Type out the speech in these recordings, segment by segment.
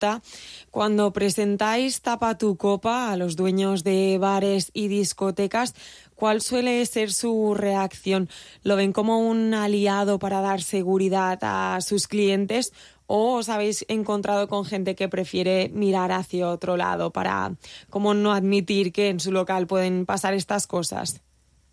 directa. Cuando presentáis Tapa tu Copa a los dueños de bares y discotecas, ¿cuál suele ser su reacción? ¿Lo ven como un aliado para dar seguridad a sus clientes o os habéis encontrado con gente que prefiere mirar hacia otro lado para como no admitir que en su local pueden pasar estas cosas?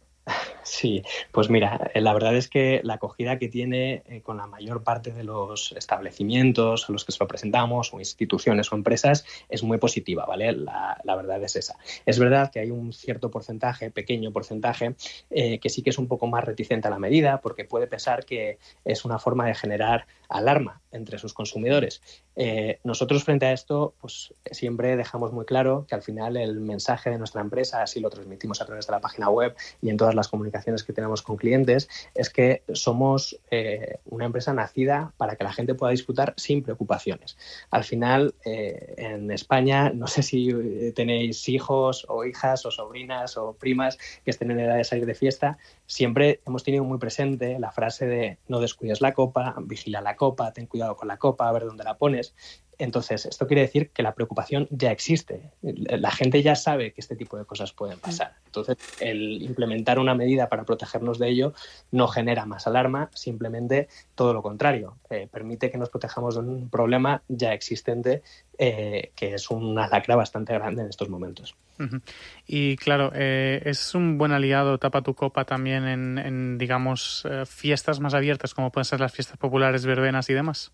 Sí, pues mira, la verdad es que la acogida que tiene con la mayor parte de los establecimientos a los que se lo presentamos, o instituciones o empresas, es muy positiva, ¿vale? La verdad es esa. Es verdad que hay un cierto porcentaje, pequeño porcentaje, que sí que es un poco más reticente a la medida porque puede pensar que es una forma de generar alarma entre sus consumidores. Nosotros frente a esto, pues siempre dejamos muy claro que al final el mensaje de nuestra empresa, así lo transmitimos a través de la página web y en todas las comunicaciones que tenemos con clientes, es que somos una empresa nacida para que la gente pueda disfrutar sin preocupaciones. Al final, en España, no sé si tenéis hijos o hijas o sobrinas o primas que estén en edad de salir de fiesta, siempre hemos tenido muy presente la frase de no descuides la copa, vigila la copa, ten cuidado con la copa, a ver dónde la pones. Entonces, esto quiere decir que la preocupación ya existe. La gente ya sabe que este tipo de cosas pueden pasar. Entonces, el implementar una medida para protegernos de ello no genera más alarma, simplemente todo lo contrario. Permite que nos protejamos de un problema ya existente, que es una lacra bastante grande en estos momentos. Uh-huh. Y claro, es un buen aliado Tapa tu Copa también en digamos, fiestas más abiertas, como pueden ser las fiestas populares, verbenas y demás.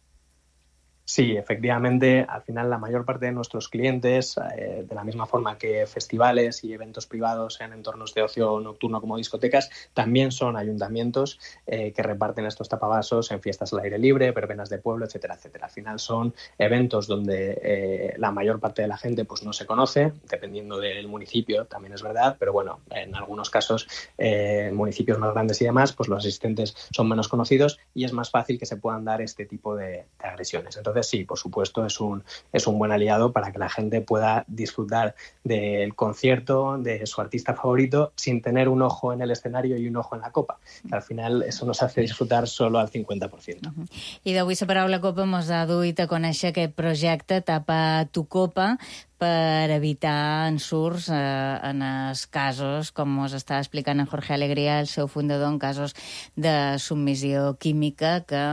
Sí, efectivamente, al final la mayor parte de nuestros clientes, de la misma forma que festivales y eventos privados en entornos de ocio nocturno como discotecas, también son ayuntamientos que reparten estos tapavasos en fiestas al aire libre, verbenas de pueblo, etcétera, etcétera. Al final son eventos donde la mayor parte de la gente pues no se conoce, dependiendo del municipio, también es verdad, pero bueno, en algunos casos, en municipios más grandes y demás, pues los asistentes son menos conocidos y es más fácil que se puedan dar este tipo de agresiones. Entonces, sí, por supuesto, es un buen aliado para que la gente pueda disfrutar del concierto de su artista favorito sin tener un ojo en el escenario y un ojo en la copa. Que al final eso nos hace disfrutar solo al 50%. I d'avui la paraula copa mos ha duit a conèixer aquest projecte Tapa tu Copa per evitar ensurts en els casos, com us està explicant en Jorge Alegría, el seu fundador, en casos de submissió química que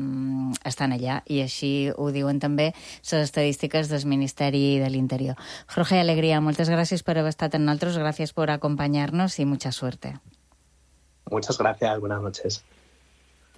estan allà, i així ho diuen també les estadístiques del Ministeri de l'Interior. Jorge Alegría, moltes gràcies per haver estat amb nosaltres, gràcies por acompañarnos y mucha suerte. Muchas gracias, buenas noches.